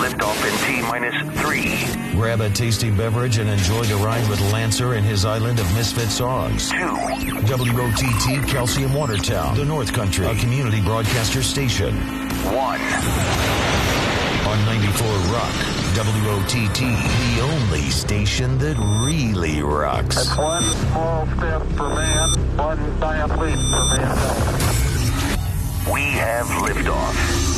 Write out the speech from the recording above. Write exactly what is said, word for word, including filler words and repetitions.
liftoff in T-minus three. Grab a tasty beverage and enjoy the ride with Lancer and his island of misfit songs. Two. W O T T Calcium Watertown, the North Country, a community broadcaster station. One. On ninety-four Rock, W O T T, the only station that really rocks. That's one small step for man, one giant leap for mankind. We have liftoff.